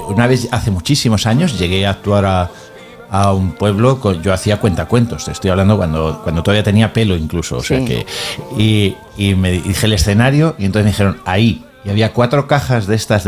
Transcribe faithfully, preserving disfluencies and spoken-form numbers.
una vez, hace muchísimos años, llegué a actuar a, a un pueblo, con, yo hacía cuentacuentos, te estoy hablando cuando, cuando todavía tenía pelo incluso, o sea Sí. que, y, y me dije el escenario y entonces me dijeron, ahí, y había cuatro cajas de estas